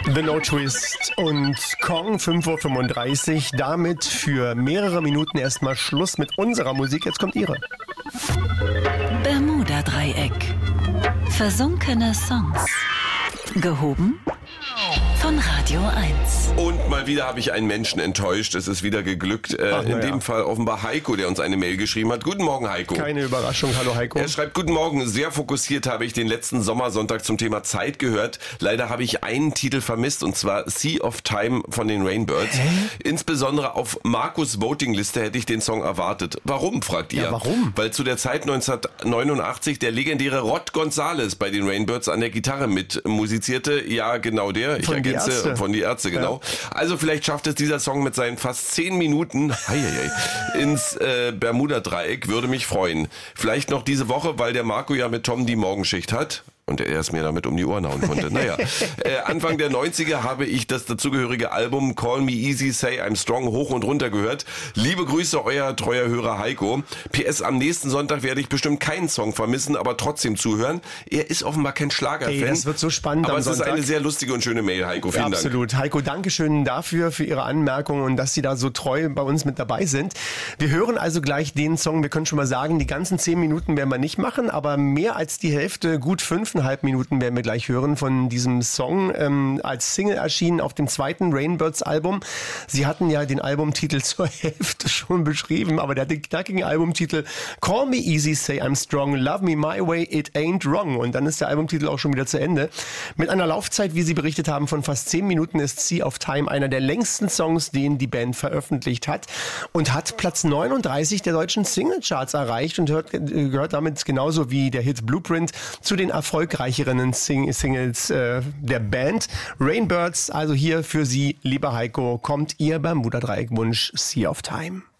The No Twist und Kong, 5:35 Uhr. Damit für mehrere Minuten erstmal Schluss mit unserer Musik. Jetzt kommt ihre. Bermuda-Dreieck. Versunkene Songs. Gehoben von Radio 1. Und mal wieder habe ich einen Menschen enttäuscht. Es ist wieder geglückt. In dem Fall offenbar Heiko, der uns eine Mail geschrieben hat. Guten Morgen, Heiko. Keine Überraschung. Hallo, Heiko. Er schreibt, guten Morgen. Sehr fokussiert habe ich den letzten Sommersonntag zum Thema Zeit gehört. Leider habe ich einen Titel vermisst, und zwar Sea of Time von den Rainbirds. Insbesondere auf Markus' Voting-Liste hätte ich den Song erwartet. Warum, fragt ihr? Ja, warum? Weil zu der Zeit 1989 der legendäre Rod Gonzales bei den Rainbirds an der Gitarre mit musizierte. Ja, genau der. Ich ergänze, von die Ärzte, genau. Ja. Also vielleicht schafft es dieser Song mit seinen fast 10 Minuten ins Bermuda-Dreieck, würde mich freuen. Vielleicht noch diese Woche, weil der Marco ja mit Tom die Morgenschicht hat. Und er es mir damit um die Ohren hauen konnte. Naja, Anfang der 90er habe ich das dazugehörige Album Call Me Easy, Say I'm Strong hoch und runter gehört. Liebe Grüße, euer treuer Hörer Heiko. PS, am nächsten Sonntag werde ich bestimmt keinen Song vermissen, aber trotzdem zuhören. Er ist offenbar kein Schlagerfan. Das wird so spannend aber am es ist Sonntag. eine sehr lustige und schöne Mail, Heiko. Vielen Dank. Absolut. Heiko, Dankeschön dafür, für Ihre Anmerkungen und dass Sie da so treu bei uns mit dabei sind. Wir hören also gleich den Song. Wir können schon mal sagen, die ganzen 10 Minuten werden wir nicht machen, aber mehr als die Hälfte, gut 5,5 Minuten werden wir gleich hören von diesem Song, als Single erschienen auf dem zweiten Rainbirds Album. Sie hatten ja den Albumtitel zur Hälfte schon beschrieben, aber der knackigen Albumtitel Call Me Easy, Say I'm Strong, Love Me My Way, It Ain't Wrong. Und dann ist der Albumtitel auch schon wieder zu Ende. Mit einer Laufzeit, wie Sie berichtet haben, von fast 10 Minuten ist Sea of Time einer der längsten Songs, den die Band veröffentlicht hat und hat Platz 39 der deutschen Singlecharts erreicht und gehört damit genauso wie der Hit Blueprint zu den erfolgreicheren Singles der Band. Rainbirds, also hier für Sie, lieber Heiko, kommt Ihr Bermuda-Dreieck-Wunsch Sea of Time.